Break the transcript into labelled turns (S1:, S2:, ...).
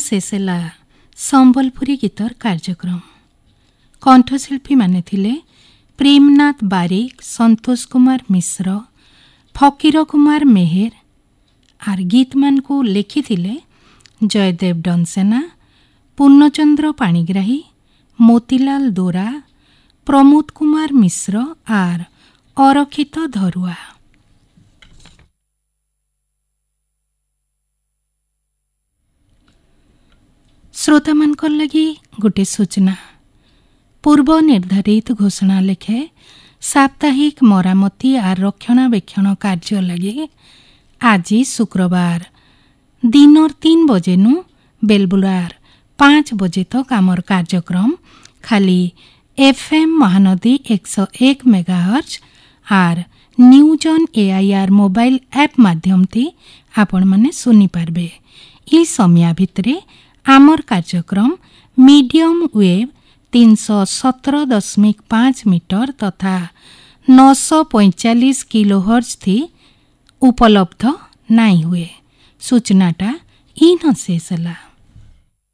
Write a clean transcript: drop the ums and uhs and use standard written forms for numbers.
S1: शेष है संबलपुरी गीतर कार्यक्रम। कंठशिल्पी माने थिले प्रेमनाथ बारिक, संतोष कुमार मिश्र, फकीर कुमार मेहर। आर गीत मान को लिखि थिले जयदेव डनसेना, पूर्णचंद्र पाणिग्राही, मोतीलाल दोरा, प्रमोद कुमार मिश्र आर अरक्षित धरुआ। श्रोता मानकर लगी गोटे सूचना। पूर्व निर्धारित घोषणा लेखे साप्ताहिक मरामती आर रक्षणाबेक्षण कार्य लगे आज शुक्रवार दिन 3 बजे नु बेलबुलार 5 बजे तक आमर कार्यक्रम खाली FM Mahanadi 101 megahertz R news on AIR mobile app माध्यम थी आपण माने सुनी पारबे। ई समय भितरे आमर कार्यक्रम मीडियम वेव 317.5 मीटर तथा 945 किलोहर्ट्ज थी उपलब्ध नाई हुए। सूचनाटा इन शेष है।